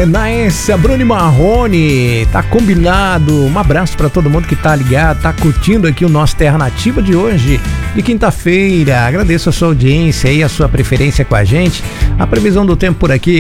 Nice, Bruno Marrone, tá combinado. Um abraço pra todo mundo que tá ligado, tá curtindo aqui o nosso Terra Nativa de hoje, de quinta-feira. Agradeço a sua audiência e a sua preferência com a gente. A previsão do tempo por aqui